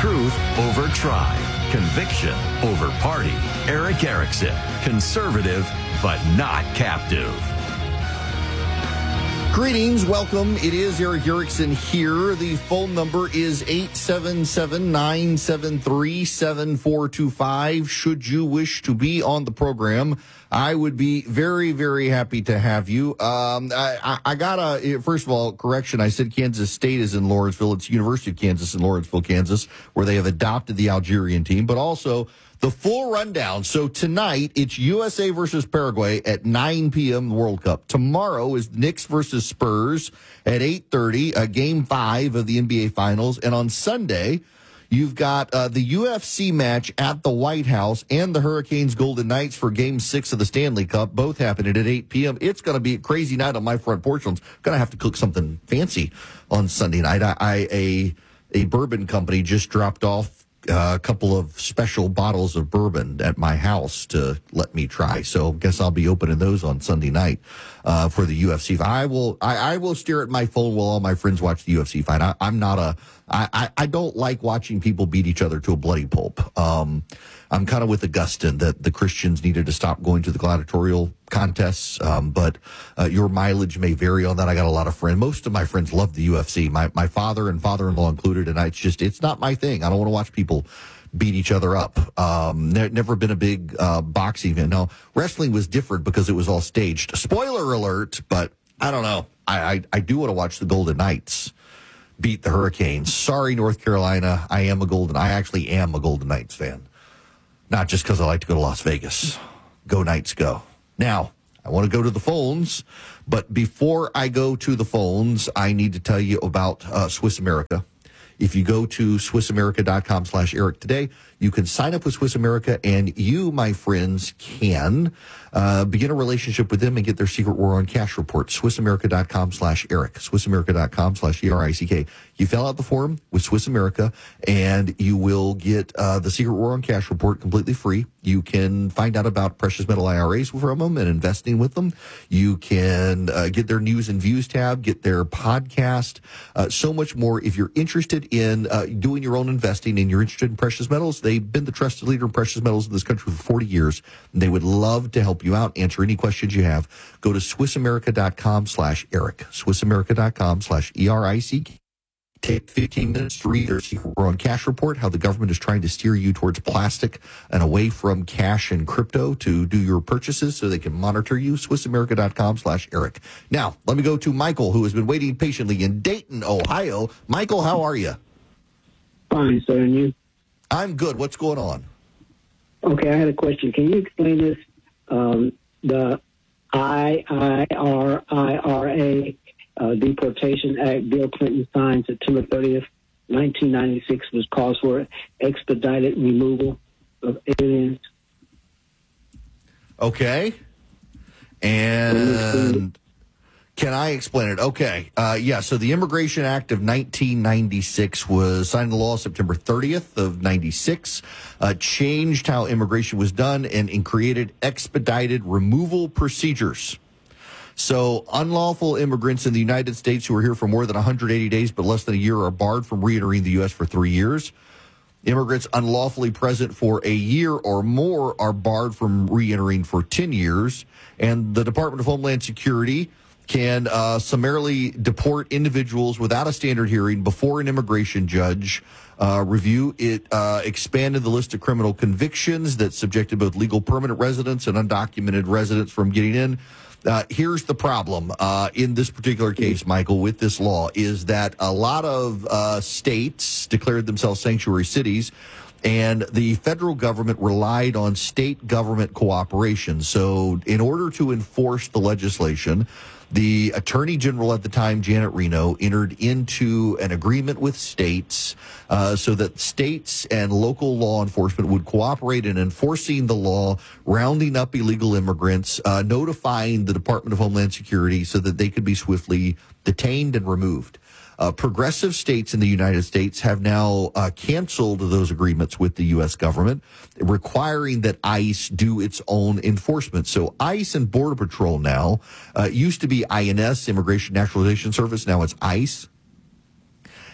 Truth over tribe. Conviction over party. Erick Erickson. Conservative, but not captive. Greetings, welcome. It is Erick Erickson here. The phone number is 877-973-7425. Should you wish to be on the program, I would be very, very happy to have you. I got first of all, correction. I said Kansas State is in Lawrenceville. It's University of Kansas in Lawrenceville, Kansas, where they have adopted the Algerian team, but also the full rundown. So tonight, it's USA versus Paraguay at 9 p.m. World Cup. Tomorrow is Knicks versus Spurs at 8:30, Game 5 of the NBA Finals. And on Sunday, you've got the UFC match at the White House and the Hurricanes Golden Knights for Game 6 of the Stanley Cup, both happening at 8 p.m. It's going to be a crazy night on my front porch. I'm going to have to cook something fancy on Sunday night. A bourbon company just dropped off a couple of special bottles of bourbon at my house to let me try. So guess I'll be opening those on Sunday night for the UFC. I will stare at my phone while all my friends watch the UFC fight. I don't like watching people beat each other to a bloody pulp. I'm kind of with Augustine that the Christians needed to stop going to the gladiatorial contests, but your mileage may vary on that. I got a lot of friends. Most of my friends love the UFC, my father and father-in-law included, and it's not my thing. I don't want to watch people beat each other up. Never been a big boxing fan. No, wrestling was different because it was all staged. Spoiler alert, but I don't know. I do want to watch the Golden Knights beat the Hurricanes. Sorry, North Carolina. I actually am a Golden Knights fan. Not just because I like to go to Las Vegas. Go Knights, go. Now, I want to go to the phones, but before I go to the phones, I need to tell you about Swiss America. If you go to SwissAmerica.com/Eric today, you can sign up with Swiss America, and you, my friends, can begin a relationship with them and get their Secret War on Cash report. SwissAmerica.com/Eric. SwissAmerica.com/ERICK. You fill out the form with Swiss America, and you will get the Secret War on Cash report completely free. You can find out about precious metal IRAs from them and investing with them. You can get their news and views tab, get their podcast, so much more. If you're interested in doing your own investing and you're interested in precious metals, they've been the trusted leader in precious metals in this country for 40 years. And they would love to help you out, answer any questions you have. Go to SwissAmerica.com/Eric. SwissAmerica.com/ERICK. Take 15 minutes to read their Secret War on Cash report, how the government is trying to steer you towards plastic and away from cash and crypto to do your purchases so they can monitor you. SwissAmerica.com/Eric. Now, let me go to Michael, who has been waiting patiently in Dayton, Ohio. Michael, how are you? Fine, sir, and you? I'm good. What's going on? Okay, I had a question. Can you explain this? The IIRA Deportation Act Bill Clinton signed September 30th, 1996 was calls for expedited removal of aliens. Okay. And can I explain it? Okay. So the Immigration Act of 1996 was signed into law September 30th of 96, changed how immigration was done and created expedited removal procedures. So unlawful immigrants in the United States who are here for more than 180 days but less than a year are barred from reentering the U.S. for 3 years. Immigrants unlawfully present for a year or more are barred from reentering for 10 years. And the Department of Homeland Security can summarily deport individuals without a standard hearing before an immigration judge review. It expanded the list of criminal convictions that subjected both legal permanent residents and undocumented residents from getting in. Here's the problem in this particular case, Michael, with this law, is that a lot of states declared themselves sanctuary cities, and the federal government relied on state government cooperation. So in order to enforce the legislation, the Attorney General at the time, Janet Reno, entered into an agreement with states so that states and local law enforcement would cooperate in enforcing the law, rounding up illegal immigrants, notifying the Department of Homeland Security so that they could be swiftly detained and removed. Progressive states in the United States have now canceled those agreements with the U.S. government, requiring that ICE do its own enforcement. So ICE and Border Patrol now, used to be INS, Immigration Naturalization Service, now it's ICE.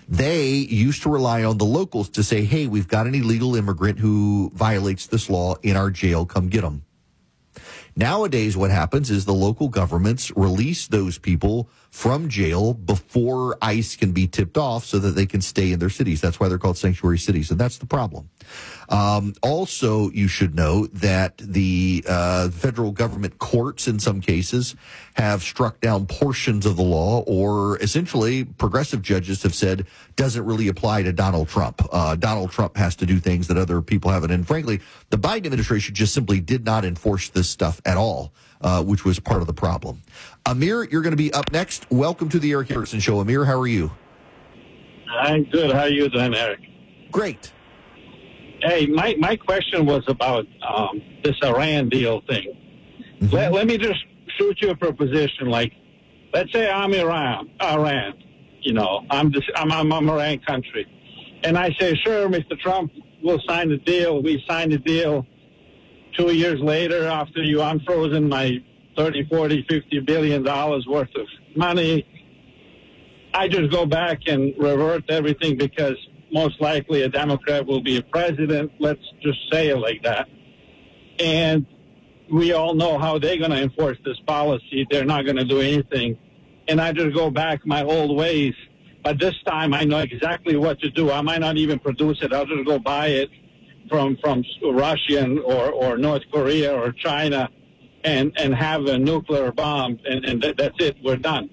They used to rely on the locals to say, hey, we've got an illegal immigrant who violates this law in our jail. Come get them. Nowadays, what happens is the local governments release those people from jail before ICE can be tipped off so that they can stay in their cities. That's why they're called sanctuary cities, and that's the problem. Also, you should know that the federal government courts, in some cases, have struck down portions of the law, or essentially progressive judges have said doesn't really apply to Donald Trump. Donald Trump has to do things that other people haven't. And frankly, the Biden administration just simply did not enforce this stuff at all, which was part of the problem. Amir, you're going to be up next. Welcome to the Eric Erickson Show. Amir, how are you? I'm good. How are you doing, Eric? Great. Hey, my question was about this Iran deal thing. Mm-hmm. Let me just shoot you a proposition. Like, let's say I'm Iran. You know, I'm Iran country, and I say, sure, Mr. Trump, we'll sign the deal. We sign the deal. 2 years later, after you unfrozen my 30, 40, 50 billion dollars worth of money, I just go back and revert everything because most likely a Democrat will be a president. Let's just say it like that. And we all know how they're going to enforce this policy. They're not going to do anything. And I just go back my old ways. But this time I know exactly what to do. I might not even produce it. I'll just go buy it from Russian or North Korea or China and have a nuclear bomb. And that's it. We're done.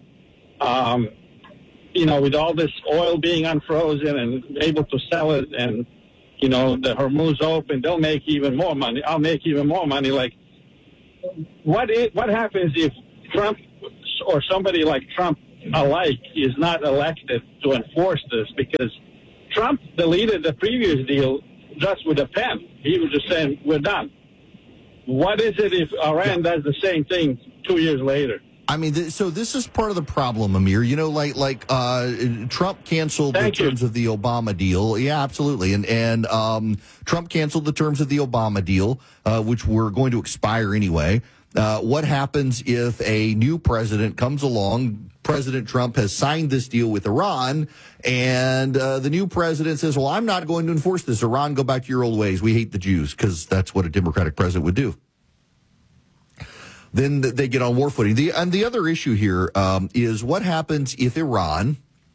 You know, with all this oil being unfrozen and able to sell it and, you know, the Hormuz open, they'll make even more money. I'll make even more money. Like, what happens if Trump or somebody like Trump alike is not elected to enforce this? Because Trump deleted the previous deal just with a pen. He was just saying, we're done. What is it if Iran does the same thing 2 years later? I mean, so this is part of the problem, Amir. You know, like Trump canceled the terms of the Obama deal. Yeah, absolutely. And Trump canceled the terms of the Obama deal, which were going to expire anyway. What happens if a new president comes along? President Trump has signed this deal with Iran, and the new president says, well, I'm not going to enforce this. Iran, go back to your old ways. We hate the Jews, because that's what a Democratic president would do. Then they get on war footing. And the other issue here is what happens if Iran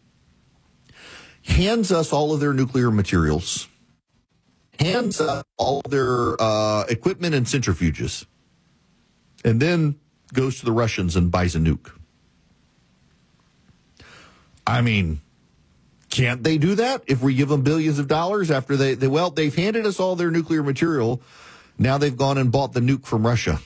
hands us all of their nuclear materials, hands us all of their equipment and centrifuges, and then goes to the Russians and buys a nuke. I mean, can't they do that if we give them billions of dollars after they've handed us all their nuclear material. Now they've gone and bought the nuke from Russia.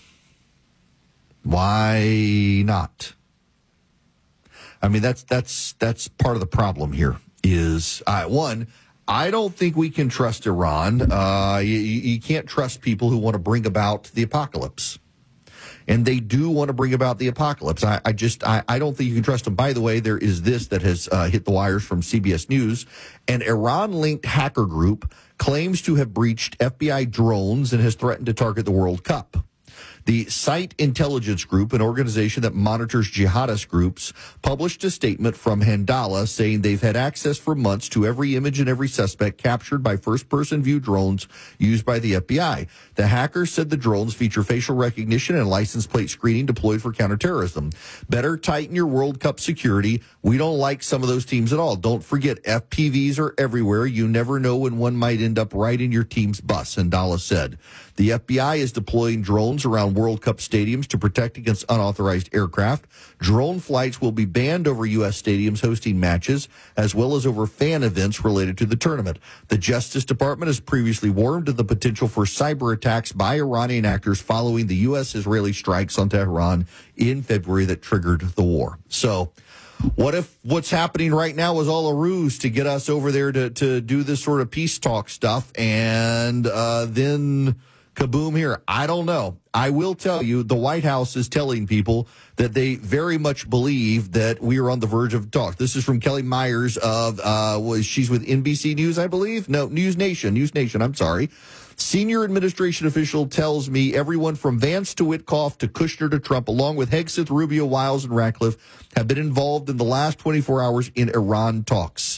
Why not? I mean, that's part of the problem here is, one, I don't think we can trust Iran. You can't trust people who want to bring about the apocalypse. And they do want to bring about the apocalypse. I don't think you can trust them. By the way, there is this that has hit the wires from CBS News. An Iran-linked hacker group claims to have breached FBI drones and has threatened to target the World Cup. The Site Intelligence Group, an organization that monitors jihadist groups, published a statement from Handala saying they've had access for months to every image and every suspect captured by first-person view drones used by the FBI. The hackers said the drones feature facial recognition and license plate screening deployed for counterterrorism. Better tighten your World Cup security. We don't like some of those teams at all. Don't forget, FPVs are everywhere. You never know when one might end up right in your team's bus, Handala said. The FBI is deploying drones around World Cup stadiums to protect against unauthorized aircraft. Drone flights will be banned over U.S. stadiums hosting matches, as well as over fan events related to the tournament. The Justice Department has previously warned of the potential for cyber attacks by Iranian actors following the U.S.-Israeli strikes on Tehran in February that triggered the war. So, what if what's happening right now was all a ruse to get us over there to do this sort of peace talk stuff, and then kaboom here? I don't know. I will tell you, the White House is telling people that they very much believe that we are on the verge of talk. This is from Kelly Myers of, she's with NBC News, I believe? No, News Nation, I'm sorry. Senior administration official tells me everyone from Vance to Witkoff to Kushner to Trump, along with Hegseth, Rubio, Wiles, and Ratcliffe, have been involved in the last 24 hours in Iran talks.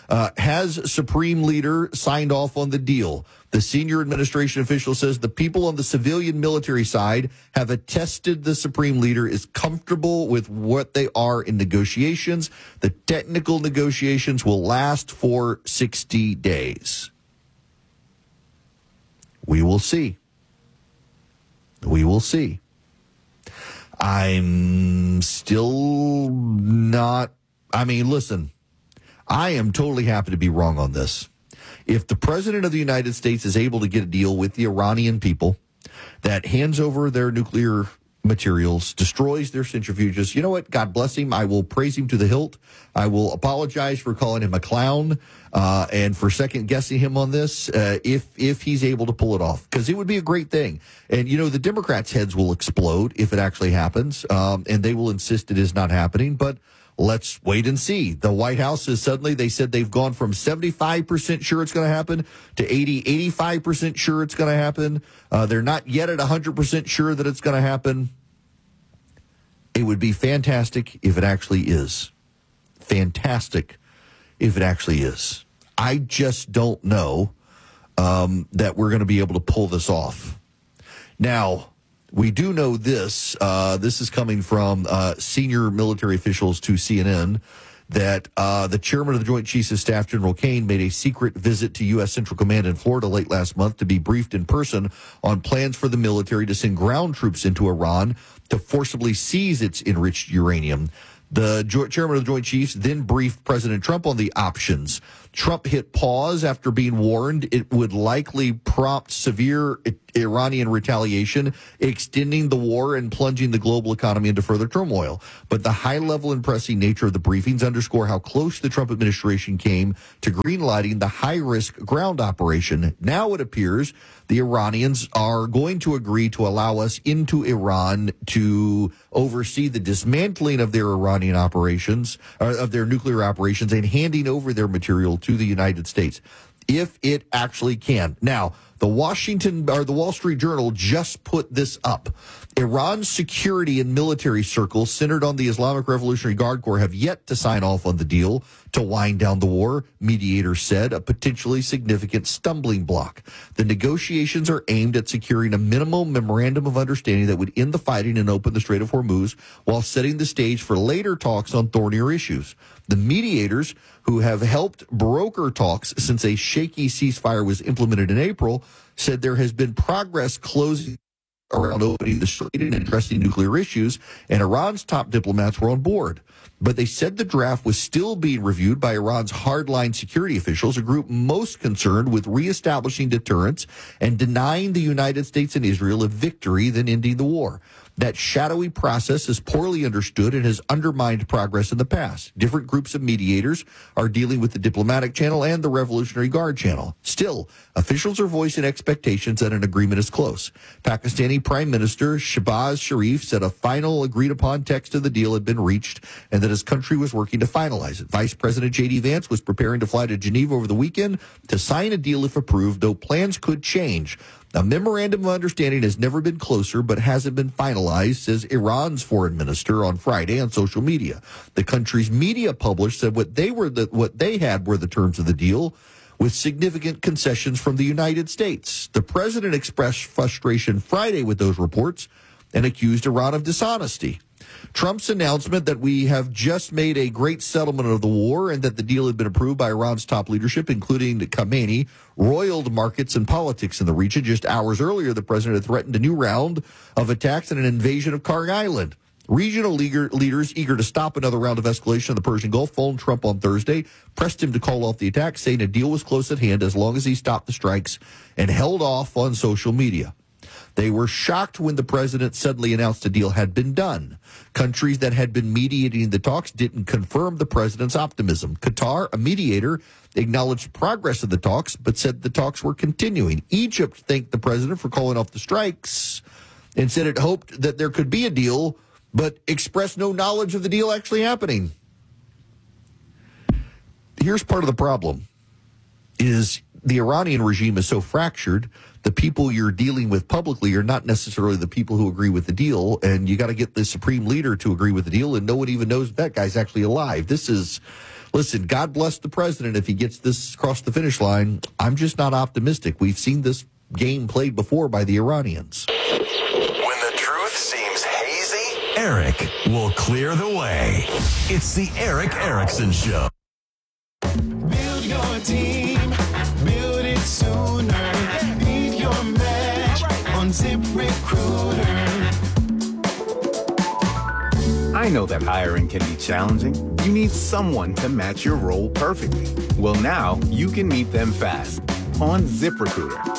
Has Supreme Leader signed off on the deal? The senior administration official says the people on the civilian military side have attested the Supreme Leader is comfortable with what they are in negotiations. The technical negotiations will last for 60 days. We will see. We will see. I'm still not, listen, I am totally happy to be wrong on this. If the president of the United States is able to get a deal with the Iranian people that hands over their nuclear materials, destroys their centrifuges, you know what? God bless him. I will praise him to the hilt. I will apologize for calling him a clown and for second guessing him on this if he's able to pull it off, because it would be a great thing. And, the Democrats' heads will explode if it actually happens, and they will insist it is not happening. But let's wait and see. The White House is suddenly, they said they've gone from 75% sure it's going to happen to 85% sure it's going to happen. They're not yet at 100% sure that it's going to happen. It would be fantastic if it actually is. Fantastic if it actually is. I just don't know that we're going to be able to pull this off. Now, we do know this. This is coming from senior military officials to CNN, that the chairman of the Joint Chiefs of Staff, General Kane, made a secret visit to U.S. Central Command in Florida late last month to be briefed in person on plans for the military to send ground troops into Iran to forcibly seize its enriched uranium. The chairman of the Joint Chiefs then briefed President Trump on the options. Trump hit pause after being warned it would likely prompt severe Iranian retaliation, extending the war and plunging the global economy into further turmoil. But the high-level and pressing nature of the briefings underscore how close the Trump administration came to greenlighting the high-risk ground operation. Now it appears the Iranians are going to agree to allow us into Iran to oversee the dismantling of their Iranian operations, of their nuclear operations, and handing over their material to the United States, if it actually can. Now, the Wall Street Journal just put this up. Iran's security and military circles centered on the Islamic Revolutionary Guard Corps have yet to sign off on the deal to wind down the war, mediators said, a potentially significant stumbling block. The negotiations are aimed at securing a minimum memorandum of understanding that would end the fighting and open the Strait of Hormuz while setting the stage for later talks on thornier issues. The mediators, who have helped broker talks since a shaky ceasefire was implemented in April, said there has been progress closing around opening the strait and addressing nuclear issues, and Iran's top diplomats were on board. But they said the draft was still being reviewed by Iran's hardline security officials, a group most concerned with reestablishing deterrence and denying the United States and Israel a victory than ending the war. That shadowy process is poorly understood and has undermined progress in the past. Different groups of mediators are dealing with the diplomatic channel and the Revolutionary Guard channel. Still, officials are voicing expectations that an agreement is close. Pakistani Prime Minister Shehbaz Sharif said a final agreed-upon text of the deal had been reached and that his country was working to finalize it. Vice President J.D. Vance was preparing to fly to Geneva over the weekend to sign a deal if approved, though plans could change. A memorandum of understanding has never been closer, but hasn't been finalized, says Iran's foreign minister on Friday on social media. The country's media published said what they had were the terms of the deal, with significant concessions from the United States. The president expressed frustration Friday with those reports and accused Iran of dishonesty. Trump's announcement that we have just made a great settlement of the war and that the deal had been approved by Iran's top leadership, including Khamenei, roiled markets and politics in the region. Just hours earlier, the president had threatened a new round of attacks and an invasion of Kharg Island. Regional leaders eager to stop another round of escalation in the Persian Gulf phoned Trump on Thursday, pressed him to call off the attack, saying a deal was close at hand as long as he stopped the strikes, and held off on social media. They were shocked when the president suddenly announced a deal had been done. Countries that had been mediating the talks didn't confirm the president's optimism. Qatar, a mediator, acknowledged progress of the talks, but said the talks were continuing. Egypt thanked the president for calling off the strikes and said it hoped that there could be a deal, but expressed no knowledge of the deal actually happening. Here's part of the problem, is the Iranian regime is so fractured, the people you're dealing with publicly are not necessarily the people who agree with the deal, and you got to get the supreme leader to agree with the deal, and no one even knows if that guy's actually alive. Listen, God bless the president if he gets this across the finish line. I'm just not optimistic. We've seen this game played before by the Iranians. When the truth seems hazy, Eric will clear the way. It's the Eric Erickson Show. Build your team, build it sooner. Leave your match on ZipRecruiter. I know that hiring can be challenging. You need someone to match your role perfectly. Well, now you can meet them fast on ZipRecruiter.